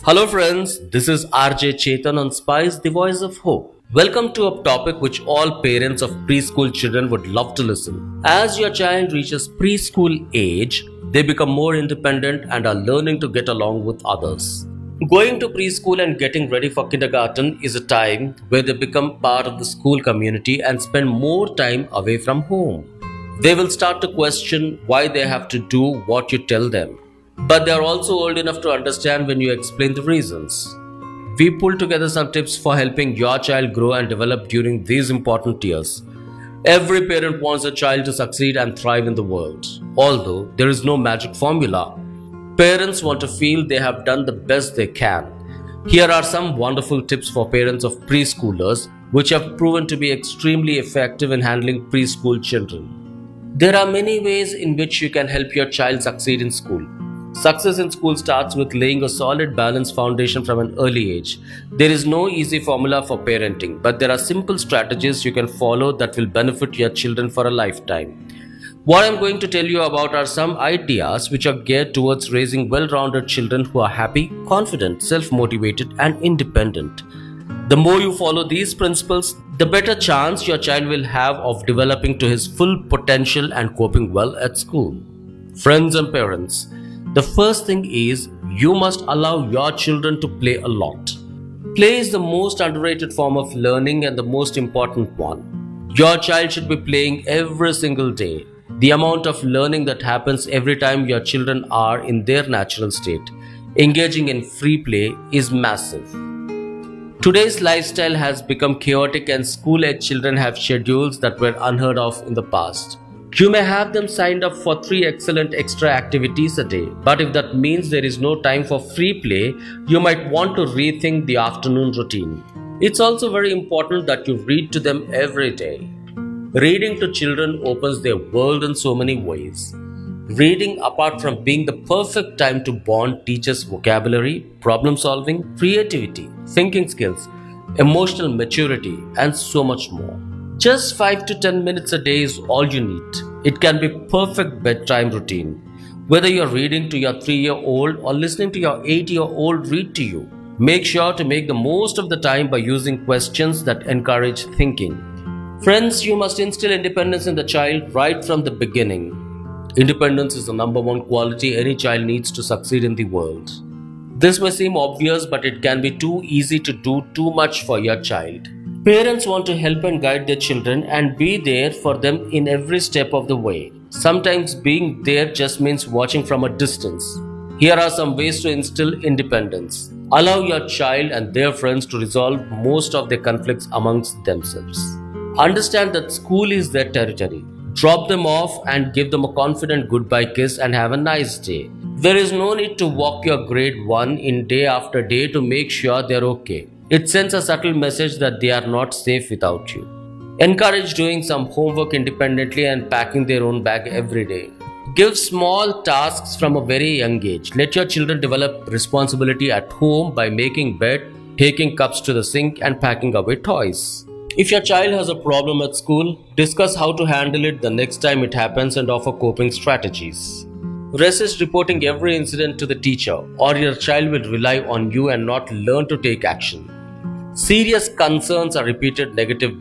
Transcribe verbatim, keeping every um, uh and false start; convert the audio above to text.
Hello friends, this is R J Chetan on Spice, the voice of hope. Welcome to a topic which all parents of preschool children would love to listen. As your child reaches preschool age, they become more independent and are learning to get along with others. Going to preschool and getting ready for kindergarten is a time where they become part of the school community and spend more time away from home. They will start to question why they have to do what you tell them. But they are also old enough to understand when you explain the reasons. We pulled together some tips for helping your child grow and develop during these important years. Every parent wants a child to succeed and thrive in the world. Although there is no magic formula, parents want to feel they have done the best they can. Here are some wonderful tips for parents of preschoolers which have proven to be extremely effective in handling preschool children. There are many ways in which you can help your child succeed in school. Success in school starts with laying a solid, balanced foundation from an early age. There is no easy formula for parenting, but there are simple strategies you can follow that will benefit your children for a lifetime. What I'm going to tell you about are some ideas which are geared towards raising well-rounded children who are happy, confident, self-motivated, and independent. The more you follow these principles, the better chance your child will have of developing to his full potential and coping well at school. Friends and parents, the first thing is you must allow your children to play a lot. Play is the most underrated form of learning and the most important one. Your child should be playing every single day. The amount of learning that happens every time your children are in their natural state, engaging in free play, is massive. Today's lifestyle has become chaotic and school-age children have schedules that were unheard of in the past. You may have them signed up for three excellent extra activities a day, but if that means there is no time for free play, you might want to rethink the afternoon routine. It's also very important that you read to them every day. Reading to children opens their world in so many ways. Reading, apart from being the perfect time to bond, teaches vocabulary, problem solving, creativity, thinking skills, emotional maturity, and so much more. Just five to ten minutes a day is all you need. It can be perfect bedtime routine. Whether you're reading to your three-year-old or listening to your eight-year-old read to you, make sure to make the most of the time by using questions that encourage thinking. Friends, you must instill independence in the child right from the beginning. Independence is the number one quality any child needs to succeed in the world. This may seem obvious, but it can be too easy to do too much for your child. Parents want to help and guide their children and be there for them in every step of the way. Sometimes being there just means watching from a distance. Here are some ways to instill independence. Allow your child and their friends to resolve most of their conflicts amongst themselves. Understand that school is their territory. Drop them off and give them a confident goodbye kiss and have a nice day. There is no need to walk your grade one in day after day to make sure they're okay. It sends a subtle message that they are not safe without you. Encourage doing some homework independently and packing their own bag every day. Give small tasks from a very young age. Let your children develop responsibility at home by making bed, taking cups to the sink, and packing away toys. If your child has a problem at school, discuss how to handle it the next time it happens and offer coping strategies. Resist reporting every incident to the teacher, or your child will rely on you and not learn to take action. Serious concerns are repeated negative